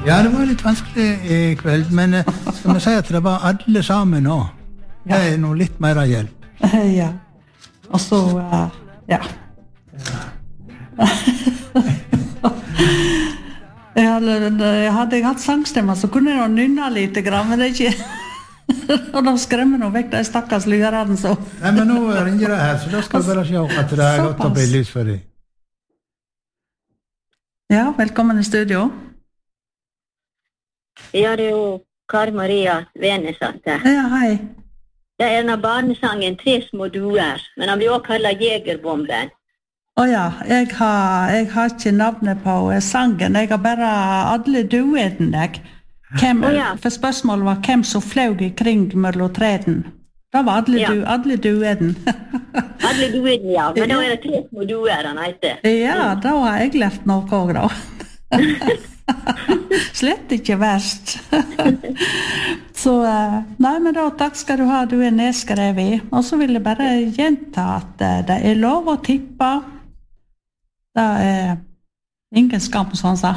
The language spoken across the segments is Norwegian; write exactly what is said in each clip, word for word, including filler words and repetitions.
Ja, det var litt vanskelig i kveld, men eh, skal man si at det var alle sammen nå? Det er noe litt mer av hjelp. Ja. Og så, uh, ja. jeg, hadde, jeg hadde hatt sangstemmer, så kunne jeg nynne litt, men det er ikke... og da skremmer nå vekk de stakkars lyrene, så... Nei, men nå ringer det her, så da skal vi bare se at det er godt å bli lys for deg. Ja, velkommen i studio. Ja, det er jo Kari Maria Venesatt her. Ja, hei. Det er en av barnesangen Tre små duer, men han blir også kallet Jegerbomben. Åja, jeg har, jeg har ikke navnet på sangen, jeg har bare alle dueden deg. Hvem, oh, ja. For spørsmålet var hvem som fløg i kring mellom treden. Da var alle, ja. du, alle dueden. alle dueden, ja. Men da er det tre små duer han heter. Ja, da har jeg lært noe også, da. Slett ikke verst. så, nei, men da, takk skal du ha, du er nedskrevet. Og så vil jeg bare gjenta at det er lov å tippe. Det er ingen skam, som han sa.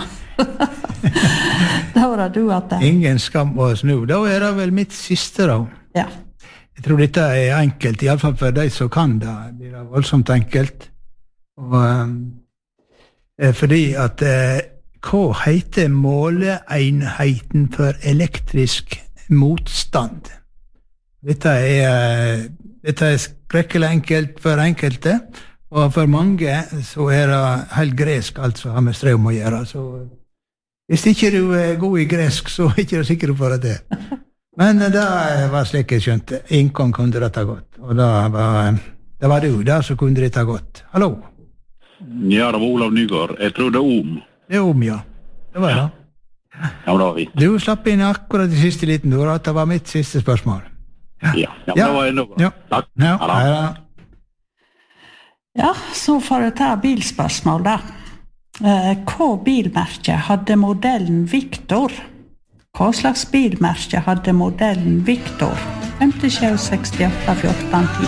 Da var det du at det. Ingen skam å snu. Da er det vel mitt siste, da. Ja. Jeg tror dette er enkelt, i alle fall for de som kan det. Det er voldsomt enkelt. Og, um, fordi at uh, hva heter måleenheten for elektrisk motstand? Dette er, dette er skrekkelig enkelt for enkelte, og for mange så er det helt gresk alt som har med strøm å gjøre. Så hvis ikke du er god i gresk, så er ikke du sikker på det. Men det var slik jeg skjønte. Ingen kunne dette godt. Og det var, det var du der som kunne dette godt. Hallo? Ja, det var Olav Nygaard. Jeg tror det er om. Det er om, ja. Det var det. Ja, det var vi. Du slapp inn akkurat i siste liten, du, at det var mitt siste spørsmål. Ja, ja, ja. Det var enda bra. Ja. Takk. Ja, ja, ja. ja, så får jeg ta bilspørsmål, da. Eh, hva bilmerke hadde modellen Victor? Hva slags bilmerke hadde modellen Victor? femtisju, sekstiåtte, fjorten, ti.